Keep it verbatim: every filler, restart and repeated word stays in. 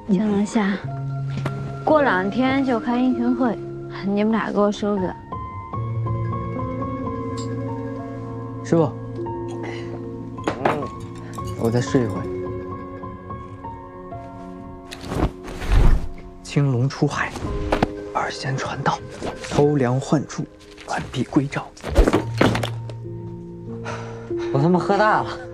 江郎夏，过两天就开英雄会，你们俩给我收着。 师傅，我再试一回。青龙出海，二仙传道，偷梁换柱，完璧归赵。 我他妈喝大了。